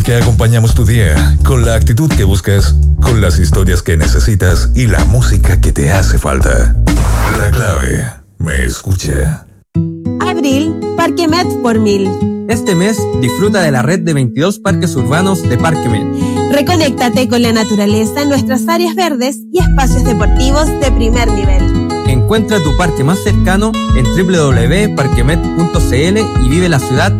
que acompañamos tu día, con la actitud que buscas, con las historias que necesitas y la música que te hace falta. La clave, me escucha. Abril, Parque Met por 1000. Este mes disfruta de la red de 22 parques urbanos de Parque Met. Reconéctate con la naturaleza en nuestras áreas verdes y espacios deportivos de primer nivel. Encuentra tu parque más cercano en www.parquemet.cl y vive la ciudad